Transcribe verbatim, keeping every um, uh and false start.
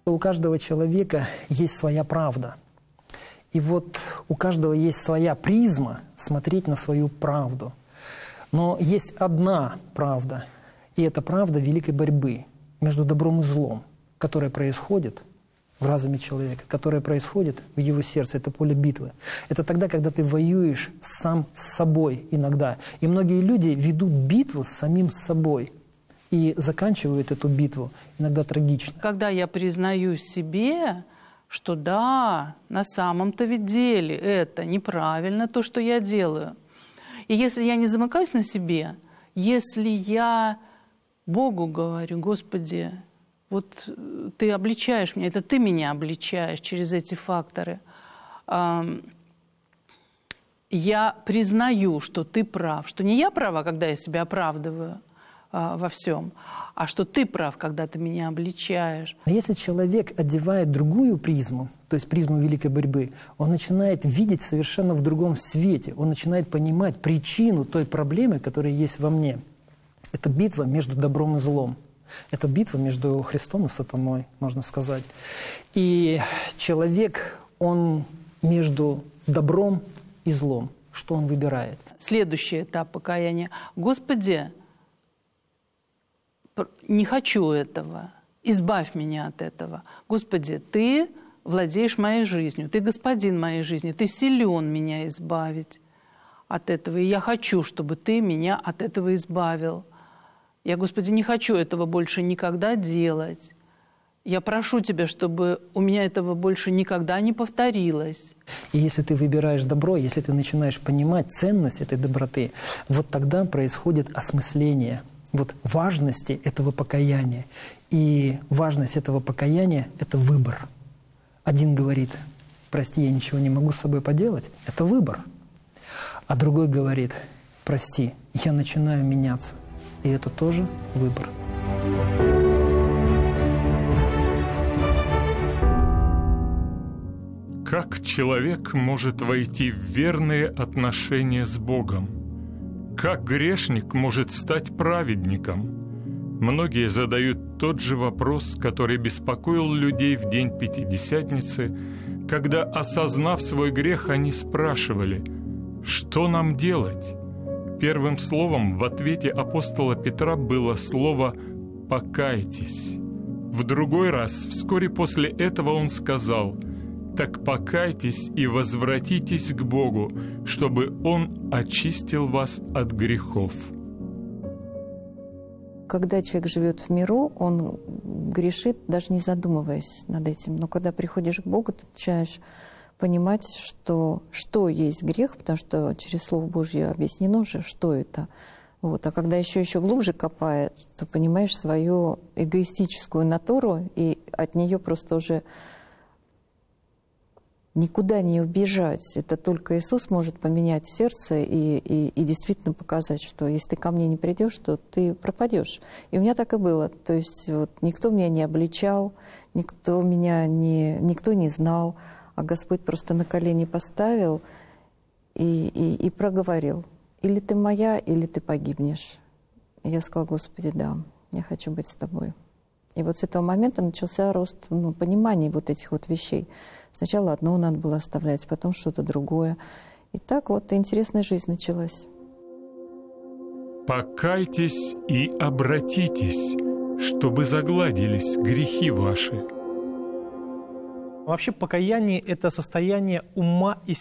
У каждого человека есть своя правда. И вот у каждого есть своя призма смотреть на свою правду. Но есть одна правда, и это правда великой борьбы между добром и злом, которая происходит в разуме человека, которая происходит в его сердце. Это поле битвы. Это тогда, когда ты воюешь сам с собой иногда. И многие люди ведут битву с самим собой и заканчивают эту битву иногда трагично. Когда я признаю себе, что да, на самом-то ведь деле это неправильно, то, что я делаю. И если я не замыкаюсь на себе, если я Богу говорю: Господи, вот Ты обличаешь меня, это Ты меня обличаешь через эти факторы, я признаю, что Ты прав, что не я права, когда я себя оправдываю во всем, а что Ты прав, когда Ты меня обличаешь. Если человек одевает другую призму, то есть призму великой борьбы, он начинает видеть совершенно в другом свете, он начинает понимать причину той проблемы, которая есть во мне. Это битва между добром и злом. Это битва между Христом и сатаной, можно сказать. И человек, он между добром и злом. Что он выбирает? Следующий этап покаяния. Господи, не хочу этого, избавь меня от этого. Господи, Ты владеешь моей жизнью, Ты господин моей жизни, Ты силен меня избавить от этого. И я хочу, чтобы Ты меня от этого избавил. Я, Господи, не хочу этого больше никогда делать. Я прошу Тебя, чтобы у меня этого больше никогда не повторилось. И если ты выбираешь добро, если ты начинаешь понимать ценность этой доброты, вот тогда происходит осмысление вот важности этого покаяния. И важность этого покаяния – это выбор. Один говорит: прости, я ничего не могу с собой поделать. Это выбор. А другой говорит: прости, я начинаю меняться. И это тоже выбор. Как человек может войти в верные отношения с Богом? Как грешник может стать праведником? Многие задают тот же вопрос, который беспокоил людей в день Пятидесятницы, когда, осознав свой грех, они спрашивали: «Что нам делать?» Первым словом в ответе апостола Петра было слово «покайтесь». В другой раз, вскоре после этого, он сказал: «Так покайтесь и возвратитесь к Богу, чтобы Он очистил вас от грехов». Когда человек живет в миру, он грешит, даже не задумываясь над этим. Но когда приходишь к Богу, ты начинаешь понимать, что, что есть грех, потому что через Слово Божье объяснено же, что это. Вот. А когда еще, еще глубже копаешь, то понимаешь свою эгоистическую натуру, и от нее просто уже никуда не убежать. Это только Иисус может поменять сердце и, и, и действительно показать, что если ты ко мне не придешь, то ты пропадешь. И у меня так и было. То есть вот, никто меня не обличал, никто меня не, никто не знал, а Господь просто на колени поставил и, и, и проговорил: или ты моя, или ты погибнешь. И я сказала: Господи, да, я хочу быть с тобой. И вот с этого момента начался рост, ну, понимания вот этих вот вещей. Сначала одно надо было оставлять, потом что-то другое. И так вот интересная жизнь началась. «Покайтесь и обратитесь, чтобы загладились грехи ваши». Вообще покаяние – это состояние ума и